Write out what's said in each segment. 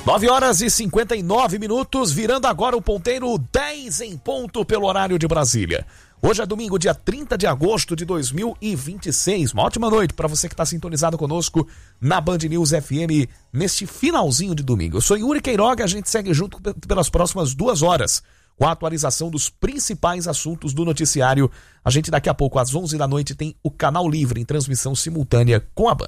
9h59, virando agora o ponteiro 10 em ponto pelo horário de Brasília. Hoje é domingo, dia 30 de agosto de 2026. Uma ótima noite para você que está sintonizado conosco na Band News FM neste finalzinho de domingo. Eu sou Yuri Queiroga, a gente segue junto pelas próximas 2 horas com a atualização dos principais assuntos do noticiário. A gente daqui a pouco, às 11 da noite, tem o Canal Livre em transmissão simultânea com a Band.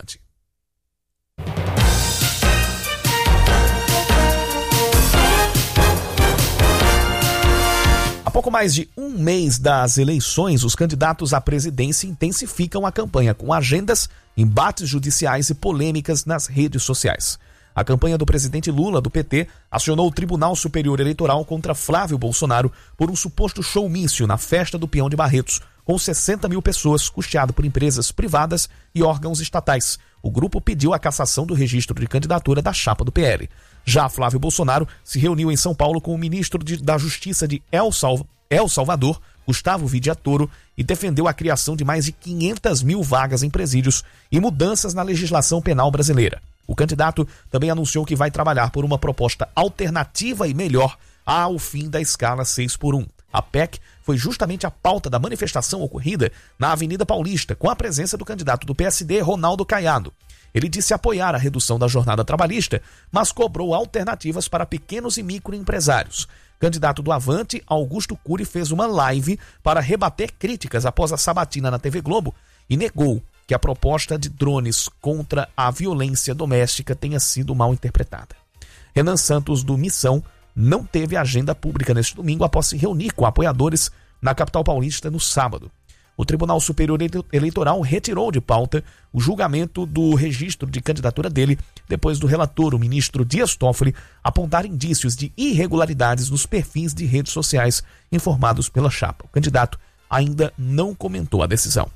Há pouco mais de um mês das eleições, os candidatos à presidência intensificam a campanha com agendas, embates judiciais e polêmicas nas redes sociais. A campanha do presidente Lula, do PT, acionou o Tribunal Superior Eleitoral contra Flávio Bolsonaro por um suposto showmício na festa do Peão de Barretos, com 60 mil pessoas, custeado por empresas privadas e órgãos estatais. O grupo pediu a cassação do registro de candidatura da chapa do PL. Já Flávio Bolsonaro se reuniu em São Paulo com o ministro da Justiça de El Salvador, Gustavo Vidiatoro, e defendeu a criação de mais de 500 mil vagas em presídios e mudanças na legislação penal brasileira. O candidato também anunciou que vai trabalhar por uma proposta alternativa e melhor ao fim da escala 6x1. A PEC foi justamente a pauta da manifestação ocorrida na Avenida Paulista, com a presença do candidato do PSD, Ronaldo Caiado. Ele disse apoiar a redução da jornada trabalhista, mas cobrou alternativas para pequenos e microempresários. Candidato do Avante, Augusto Cury, fez uma live para rebater críticas após a sabatina na TV Globo e negou que a proposta de drones contra a violência doméstica tenha sido mal interpretada. Renan Santos, do Missão, não teve agenda pública neste domingo após se reunir com apoiadores na capital paulista no sábado. O Tribunal Superior Eleitoral retirou de pauta o julgamento do registro de candidatura dele, depois do relator, o ministro Dias Toffoli, apontar indícios de irregularidades nos perfis de redes sociais informados pela chapa. O candidato ainda não comentou a decisão.